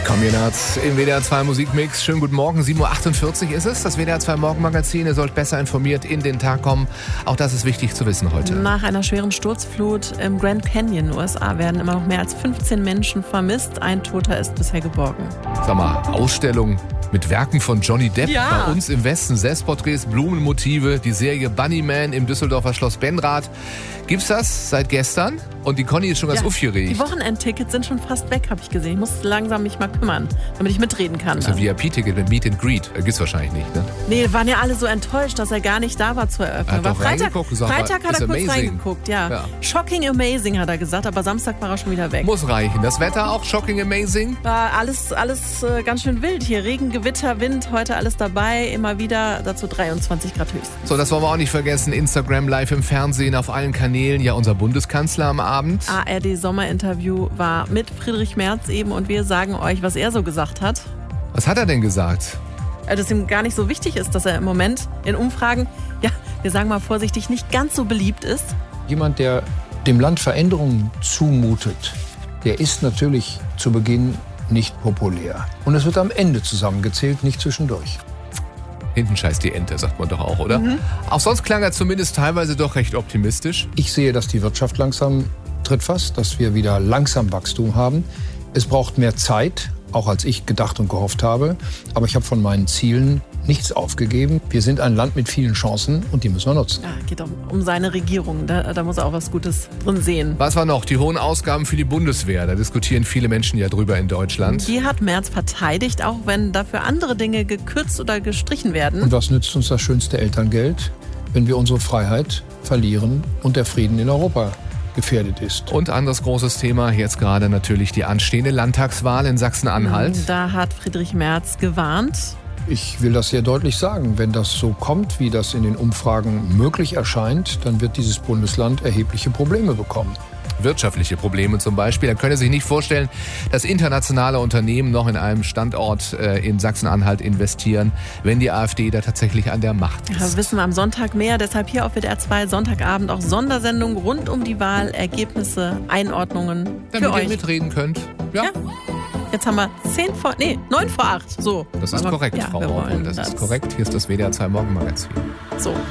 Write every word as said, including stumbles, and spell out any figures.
Kombinat im W D R zwei Musikmix. Schönen guten Morgen, sieben Uhr achtundvierzig ist es. Das W D R zwei Morgenmagazin. Ihr sollt besser informiert in den Tag kommen. Auch das ist wichtig zu wissen heute. Nach einer schweren Sturzflut im Grand Canyon, U S A, werden immer noch mehr als fünfzehn Menschen vermisst. Ein Toter ist bisher geborgen. Sag mal, Ausstellung mit Werken von Johnny Depp Ja. bei uns im Westen. Selbstporträts, Blumenmotive, die Serie Bunnyman im Düsseldorfer Schloss Benrath. Gibt's das seit gestern? Und die Conny ist schon ganz Ja, aufgeregt. die Wochenendtickets sind schon fast weg, habe ich gesehen. Ich muss langsam mich mal kümmern, damit ich mitreden kann. Das ist ein V I P-Ticket mit Meet and Greet. Äh, Gibt's wahrscheinlich nicht, ne? Nee, waren ja alle so enttäuscht, dass er gar nicht da war zur Eröffnung. Er hat Aber doch Freitag, reingeguckt und gesagt, Freitag hat ist er kurz amazing. reingeguckt, ja. Ja. Shocking amazing, hat er gesagt, aber Samstag war er schon wieder weg. Muss reichen. Das Wetter auch shocking amazing. War alles, alles äh, ganz schön wild hier. Regen, Gewitter, Wind, heute alles dabei. Immer wieder dazu dreiundzwanzig Grad höchstens. So, das wollen wir auch nicht vergessen. Instagram, live im Fernsehen, auf allen Kanälen. Ja, unser Bundeskanzler am Abend. A R D-Sommerinterview war mit Friedrich Merz eben und wir sagen euch, was er so gesagt hat. Was hat er denn gesagt? Dass es ihm gar nicht so wichtig ist, dass er im Moment in Umfragen, ja, wir sagen mal vorsichtig, nicht ganz so beliebt ist. Jemand, der dem Land Veränderungen zumutet, der ist natürlich zu Beginn nicht populär. Und es wird am Ende zusammengezählt, nicht zwischendurch. Hinten scheißt die Ente, sagt man doch auch, oder? Mhm. Auch sonst klang er zumindest teilweise doch recht optimistisch. Ich sehe, dass die Wirtschaft langsam tritt fast, dass wir wieder langsam Wachstum haben. Es braucht mehr Zeit, auch als ich gedacht und gehofft habe. Aber ich habe von meinen Zielen nichts aufgegeben. Wir sind ein Land mit vielen Chancen und die müssen wir nutzen. Ja, geht auch um seine Regierung. Da, da muss er auch was Gutes drin sehen. Was war noch? Die hohen Ausgaben für die Bundeswehr. Da diskutieren viele Menschen ja drüber in Deutschland. Die hat Merz verteidigt, auch wenn dafür andere Dinge gekürzt oder gestrichen werden. Und was nützt uns das schönste Elterngeld, wenn wir unsere Freiheit verlieren und der Frieden in Europa gefährdet ist? Und anderes großes Thema, jetzt gerade natürlich die anstehende Landtagswahl in Sachsen-Anhalt. Da hat Friedrich Merz gewarnt. Ich will das sehr deutlich sagen. Wenn das so kommt, wie das in den Umfragen möglich erscheint, dann wird dieses Bundesland erhebliche Probleme bekommen. Wirtschaftliche Probleme zum Beispiel. Dann können Sie sich nicht vorstellen, dass internationale Unternehmen noch in einem Standort äh, in Sachsen-Anhalt investieren, wenn die AfD da tatsächlich an der Macht ist. Ja, wissen wir am Sonntag mehr. Deshalb hier auf W D R zwei Sonntagabend auch Sondersendung rund um die Wahl, Ergebnisse, Einordnungen Damit für ihr euch. mitreden könnt. Ja. Ja. Jetzt haben wir zehn vor, nee, neun vor acht. So. Das ist Aber, korrekt, ja, Frau wir Rohrwohl. wollen Das das. ist korrekt. Hier ist das W D R zwei Morgenmagazin. So.